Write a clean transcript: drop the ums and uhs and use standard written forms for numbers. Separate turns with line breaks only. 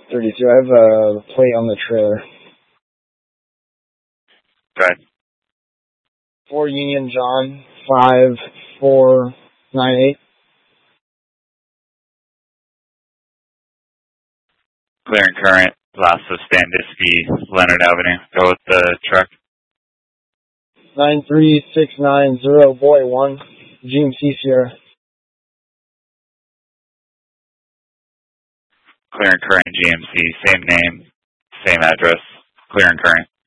32. I have a plate on the trailer.
Okay.
4 Union John 5498.
Clear and current, last of Sandusky, Leonard Avenue. Go with the truck.
93690 Boy 1, GMC Sierra.
Clear and current GMC, same name, same address. Clear and current.